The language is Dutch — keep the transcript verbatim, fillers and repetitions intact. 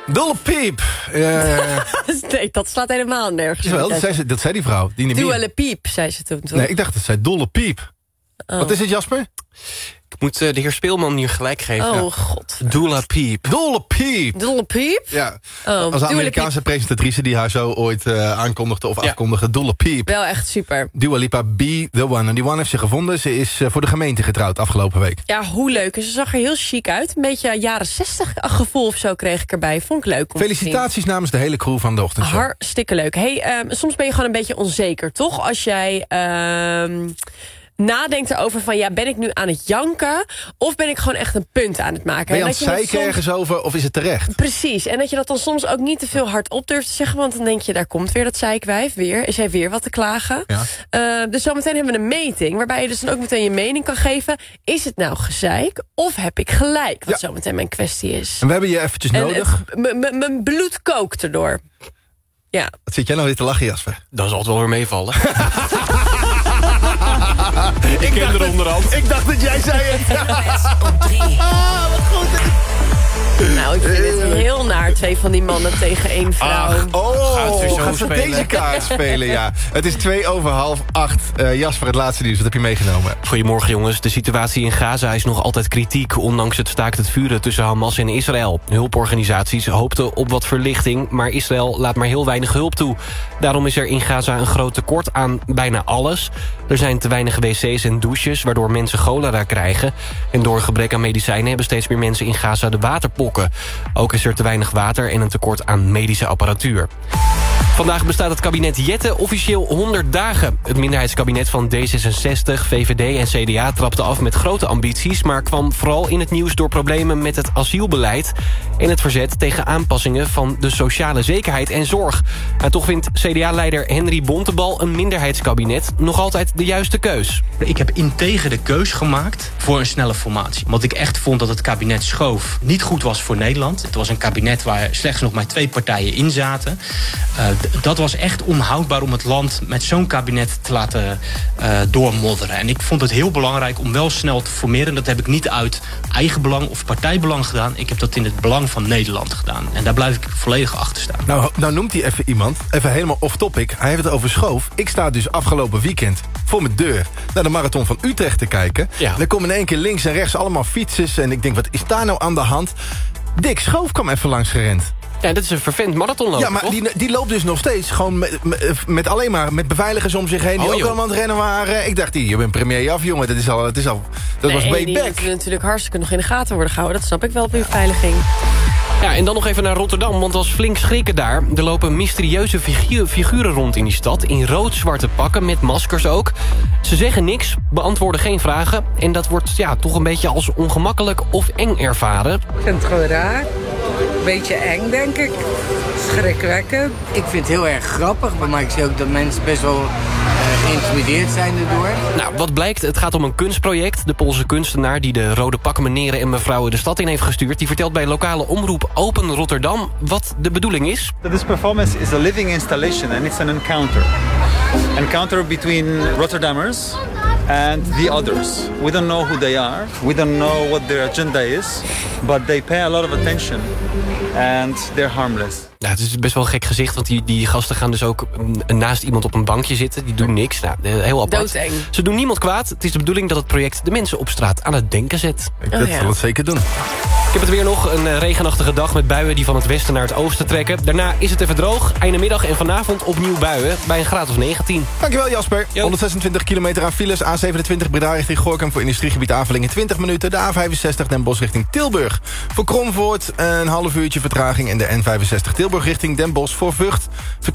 Dolle Piep. Uh, nee, dat slaat helemaal nergens. Wel, dat, zei ze, dat zei die vrouw. Die Dolle Piep, zei ze toen. Toch? Nee, ik dacht dat zei Dolle Piep. Oh. Wat is het, Jasper? Ik moet uh, de heer Speelman hier gelijk geven. Oh, god. Dula Piep. Dolle Piep. Dolle Piep? Ja. Oh, als de Amerikaanse presentatrice die haar zo ooit uh, aankondigde of ja. afkondigde. Dolle Piep. Wel echt super. Dua Lipa, Be The One. En die one heeft ze gevonden. Ze is uh, voor de gemeente getrouwd afgelopen week. Ja, hoe leuk. En ze zag er heel chic uit. Een beetje jaren zestig gevoel of zo kreeg ik erbij. Vond ik leuk om Felicitaties te zien. namens de hele crew van de ochtendshow. Hartstikke leuk. Hey, um, soms ben je gewoon een beetje onzeker, toch? Als jij... Um, nadenkt erover van, ja, ben ik nu aan het janken... of ben ik gewoon echt een punt aan het maken? Ben je aan het zeiken soms... ergens over, of is het terecht? Precies, en dat je dat dan soms ook niet te veel hardop durft te zeggen... want dan denk je, daar komt weer dat zeikwijf, weer. Is hij weer wat te klagen? Ja. Uh, dus zometeen hebben we een meting... waarbij je dus dan ook meteen je mening kan geven... is het nou gezeik, of heb ik gelijk? Wat ja. zometeen mijn kwestie is. En we hebben je eventjes en nodig. Mijn bloed kookt erdoor. Ja. Wat zit jij nou weer te lachen, Jasper? Dan zal het wel weer meevallen. ik ken er onderhand. Ik dacht dat jij zei het. Op drie. Ah, wat goed. Nou, ik vind het heel naar. Twee van die mannen tegen één vrouw. Ach, oh, gaat ze, zo gaat ze deze kaart spelen, ja. Het is twee over half acht. Uh, Jasper, het laatste nieuws. Wat heb je meegenomen? Goedemorgen, jongens. De situatie in Gaza is nog altijd kritiek... ondanks het staakt het vuren tussen Hamas en Israël. Hulporganisaties hoopten op wat verlichting... maar Israël laat maar heel weinig hulp toe. Daarom is er in Gaza een groot tekort aan bijna alles. Er zijn te weinig wc's en douches... waardoor mensen cholera krijgen. En door een gebrek aan medicijnen... hebben steeds meer mensen in Gaza de waterpokken. Ook is er te weinig water en een tekort aan medische apparatuur. Vandaag bestaat het kabinet Jette officieel honderd dagen. Het minderheidskabinet van D zesenzestig, V V D en C D A trapte af met grote ambities... maar kwam vooral in het nieuws door problemen met het asielbeleid... en het verzet tegen aanpassingen van de sociale zekerheid en zorg. En toch vindt C D A-leider Henry Bontebal een minderheidskabinet... nog altijd de juiste keus. Ik heb integer de keus gemaakt voor een snelle formatie. Want ik echt vond dat het kabinet Schoof niet goed was voor Nederland. Het was een kabinet waar slechts nog maar twee partijen in zaten... Uh, Dat was echt onhoudbaar om het land met zo'n kabinet te laten uh, doormodderen. En ik vond het heel belangrijk om wel snel te formeren. Dat heb ik niet uit eigen belang of partijbelang gedaan. Ik heb dat in het belang van Nederland gedaan. En daar blijf ik volledig achter staan. Nou, nou noemt hij even iemand, even helemaal off-topic. Hij heeft het over Schoof. Ik sta dus afgelopen weekend voor mijn deur naar de marathon van Utrecht te kijken. Ja. En er komen in één keer links en rechts allemaal fietsers. En ik denk, wat is daar nou aan de hand? Dick Schoof kwam even langs gerend. Ja, dat is een vervent marathonloper. Ja, maar die, die loopt dus nog steeds gewoon met, met, met alleen maar met beveiligers om zich heen. Die oh, ook allemaal aan het rennen waren. Ik dacht, hier, je bent premier af, jongen. Dat is al, dat is al, dat nee, was way die back. moeten natuurlijk hartstikke nog in de gaten worden gehouden. Dat snap ik wel op beveiliging. Ja, en dan nog even naar Rotterdam, want was flink schrikken daar. Er lopen mysterieuze figuur, figuren rond in die stad... in rood-zwarte pakken, met maskers ook. Ze zeggen niks, beantwoorden geen vragen... en dat wordt ja, toch een beetje als ongemakkelijk of eng ervaren. Ik vind het gewoon raar. Beetje eng, denk ik. Schrikwekkend. Ik vind het heel erg grappig, maar ik zie ook dat mensen best wel uh, geïntimideerd zijn erdoor. Nou, wat blijkt, het gaat om een kunstproject. De Poolse kunstenaar die de rode pakken meneren en mevrouwen de stad in heeft gestuurd... die vertelt bij lokale omroep Open Rotterdam wat de bedoeling is. This performance is a living installation and it's an encounter. Encounter between Rotterdammers and the others. We don't know who they are. We don't know what their agenda is. But they pay a lot of attention. And they're harmless. Nou, het is best wel een gek gezicht, want die, die gasten gaan dus ook naast iemand op een bankje zitten. Die doen niks. Nou, heel apart. Doodeng. Ze doen niemand kwaad. Het is de bedoeling dat het project de mensen op straat aan het denken zet. Ik dat oh, ja. zal het zeker doen. Ik heb het weer nog. Een regenachtige dag met buien die van het westen naar het oosten trekken. Daarna is het even droog. Einde middag en vanavond opnieuw buien bij een graad of negentien. Dankjewel Jasper. Jo. honderdzesentwintig kilometer aan files. A zevenentwintig Breda richting Gorinchem voor industriegebied Avelingen twintig minuten. De A vijfenzestig Den Bosch richting Tilburg. Voor Kromvoort een half uurtje vertraging. En de N vijfenzestig Tilburg richting Den Bosch voor Vught. Verkeer